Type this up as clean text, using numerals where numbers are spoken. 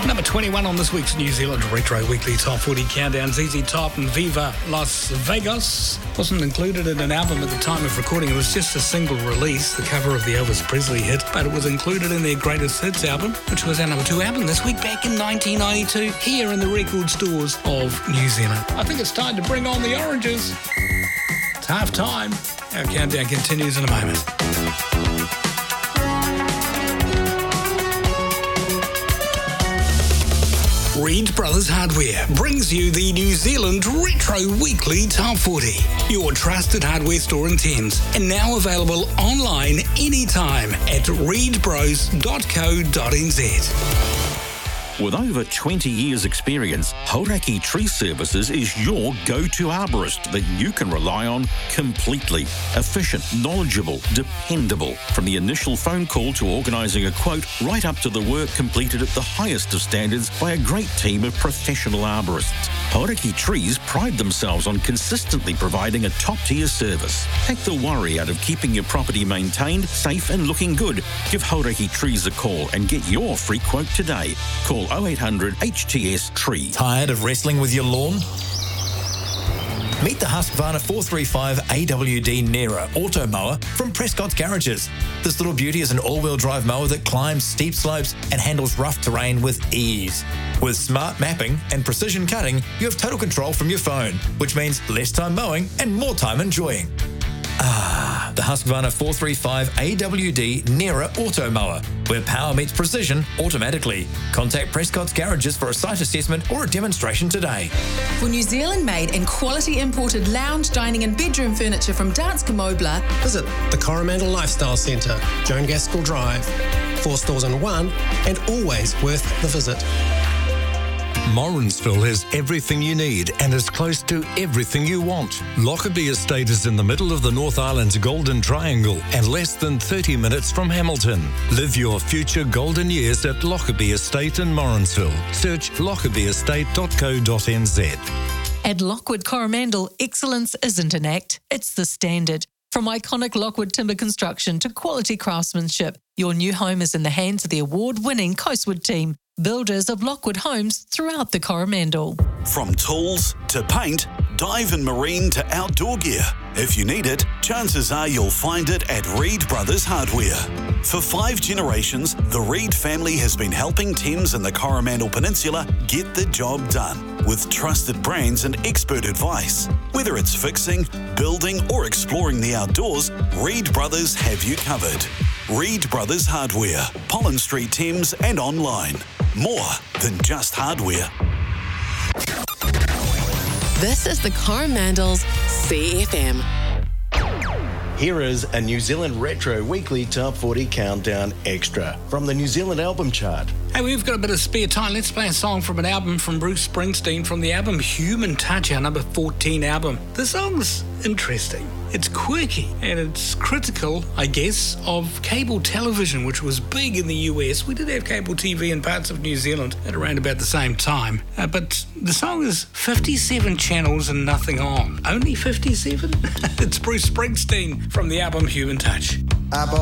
Number 21 on this week's New Zealand Retro Weekly Top 40 Countdown. ZZ Top and Viva Las Vegas wasn't included in an album at the time of recording. It was just a single release, the cover of the Elvis Presley hit, but it was included in their Greatest Hits album, which was our number 2 album this week back in 1992 here in the record stores of New Zealand. I think it's time to bring on the oranges. It's half time. Our countdown continues in a moment. Reed Brothers Hardware brings you the New Zealand Retro Weekly Top 40, your trusted hardware store in Thames, and now available online anytime at reedbros.co.nz. With over 20 years' experience, Hauraki Tree Services is your go-to arborist that you can rely on completely. Efficient, knowledgeable, dependable. From the initial phone call to organising a quote, right up to the work completed at the highest of standards by a great team of professional arborists. Hauraki Trees pride themselves on consistently providing a top-tier service. Take the worry out of keeping your property maintained, safe and looking good. Give Hauraki Trees a call and get your free quote today. Call 0800 HTS Tree. Tired of wrestling with your lawn? Meet the Husqvarna 435 AWD Nera Auto Mower from Prescott's Garages. This little beauty is an all-wheel drive mower that climbs steep slopes and handles rough terrain with ease. With smart mapping and precision cutting, you have total control from your phone, which means less time mowing and more time enjoying. The Husqvarna 435 AWD Nera Auto Mower, where power meets precision automatically. Contact Prescott's Garages for a site assessment or a demonstration today. For New Zealand-made and quality imported lounge, dining and bedroom furniture from Danske Mobler, visit the Coromandel Lifestyle Centre, Joan Gaskell Drive. 4 stores in one, and always worth the visit. Morrinsville has everything you need and is close to everything you want. Lockerbie Estate is in the middle of the North Island's Golden Triangle and less than 30 minutes from Hamilton. Live your future golden years at Lockerbie Estate in Morrinsville. Search lockerbieestate.co.nz. At Lockwood Coromandel, excellence isn't an act, it's the standard. From iconic Lockwood timber construction to quality craftsmanship, your new home is in the hands of the award-winning Coastwood team, builders of Lockwood homes throughout the Coromandel. From tools to paint, dive and marine to outdoor gear. If you need it, chances are you'll find it at Reed Brothers Hardware. For 5 generations, the Reed family has been helping Thames and the Coromandel Peninsula get the job done with trusted brands and expert advice. Whether it's fixing, building or exploring the outdoors, Reed Brothers have you covered. Reed Brothers Hardware, Pollen Street, Thames and online. More than just hardware. This is the Coromandel's CFM. Here is a New Zealand Retro Weekly Top 40 Countdown Extra from the New Zealand Album Chart. Hey, we've got a bit of spare time. Let's play a song from an album from Bruce Springsteen from the album Human Touch, our number 14 album. The song's interesting. It's quirky and it's critical, I guess, of cable television, which was big in the US. We did have cable TV in parts of New Zealand at around about the same time. But the song is 57 channels and nothing on. Only 57? It's Bruce Springsteen from the album Human Touch.